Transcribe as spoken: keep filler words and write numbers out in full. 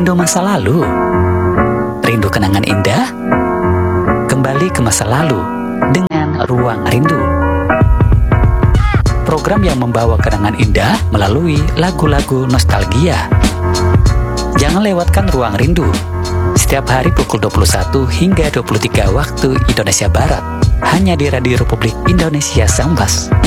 Rindu masa lalu? Rindu kenangan indah? Kembali ke masa lalu dengan Ruang Rindu. Program yang membawa kenangan indah melalui lagu-lagu nostalgia. Jangan lewatkan Ruang Rindu. Setiap hari pukul dua puluh satu hingga dua puluh tiga waktu Indonesia Barat. Hanya di Radio Republik Indonesia Sambas.